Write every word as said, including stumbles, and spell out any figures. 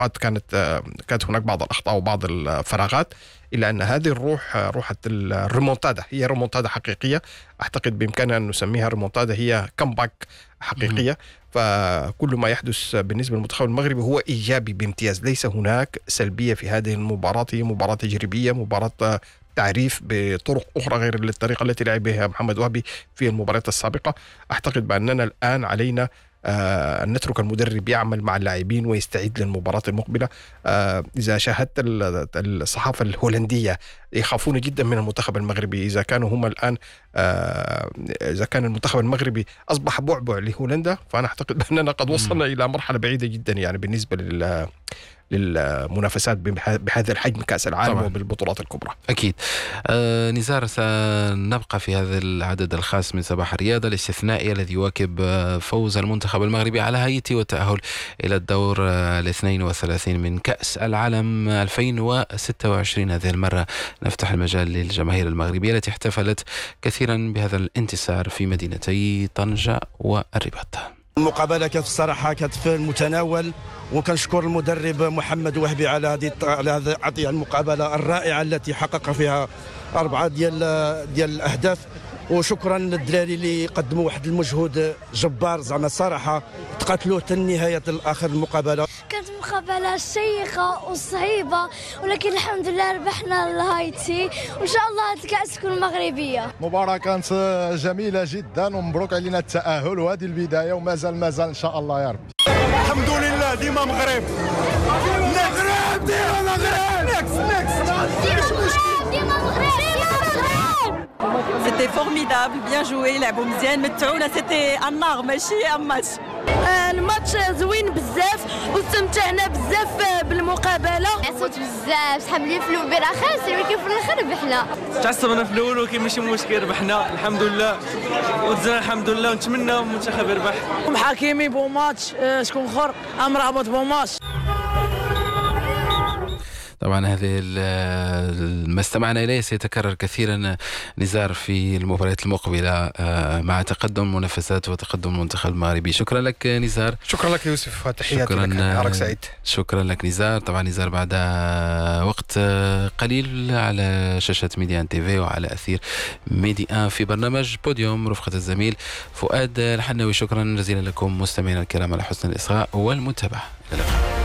قد كانت كانت هناك بعض الأخطاء وبعض الفراغات، إلا أن هذه الروح روح الريمونتادا هي ريمونتادا حقيقية. أعتقد بإمكاننا أن نسميها ريمونتادا، هي كمباك حقيقية. فكل ما يحدث بالنسبة للمنتخب المغربي هو إيجابي بامتياز، ليس هناك سلبية في هذه المباراة. هي مباراة تجريبية، مباراة تعريف بطرق أخرى غير الطريقة التي لعب بها محمد وهبي في المباريات السابقة. أعتقد بأننا الآن علينا آه أن نترك المدرب يعمل مع اللاعبين ويستعد للمباراة المقبلة. آه إذا شاهدت الصحافة الهولندية يخافون جدا من المنتخب المغربي. إذا كانوا هم الآن آه إذا كان المنتخب المغربي أصبح بعبع لهولندا، فأنا أعتقد بأننا قد وصلنا إلى مرحلة بعيدة جدا يعني بالنسبة لل للمنافسات بهذا الحجم كأس العالم طبعا. وبالبطولات الكبرى. أكيد. آه نزار، سنبقى في هذا العدد الخاص من صباح الرياضة الاستثنائي الذي يواكب فوز المنتخب المغربي على هايتي والتأهل إلى الدور الاثنين وثلاثين من كأس العالم ألفين وستة وعشرين. هذه المرة نفتح المجال للجماهير المغربية التي احتفلت كثيرا بهذا الانتصار في مدينتي طنجة والرباط. المقابلة كانت الصراحة كانت في المتناول، وكنشكر المدرب محمد وهبي على هذه على هذه المقابلة الرائعة التي حقق فيها أربعة ديال ديال الأهداف. وشكرا للدراري اللي قدموا واحد المجهود جبار، زعما الصراحة تقاتلوا حتى نهاية الآخر المقابلة. كانت مقابلة شيقة وصعيبة، ولكن الحمد لله ربحنا الهايتي، وإن شاء الله هذه الكأس تكون مغربية. مباراة كانت جميلة جدا ومبروك علينا التأهل، وهذه البداية ومازال مازال إن شاء الله يا رب. الحمد لله ديما مغرب مغرب ديما مغرب نكس نكس ديما مغرب. C'était formidable, bien joué, لعبوا مزيان، متعونا. سيتي النار ماشي ماتش. الماتش زوين بزاف واستمتعنا بزاف بالمقابله. عصوت بزاف، صحاب لي في الاول راه خاسر، ولكن في الاخر ربحنا. تعصبنا في الاول ولكن ماشي مشكل، ربحنا الحمد لله ودزنا الحمد لله، ونتمنى المنتخب يربح. حكيمي بو ماتش، شكون اخر امرابط بو ماتش. طبعا هذه ما استمعنا إليه سيتكرر كثيرا نزار في المباريات المقبلة مع تقدم منافسات وتقدم المنتخب المغربي. شكرا لك نزار. شكرا لك يوسف، وتحياتي لك، نهارك سعيد. شكرا لك نزار. طبعا نزار بعد وقت قليل على شاشة ميديان تيفي وعلى أثير ميديان في برنامج بوديوم رفقة الزميل فؤاد الحناوي. شكرا جزيلا لكم مستمعينا الكرام على حسن الإصغاء والمتابعة.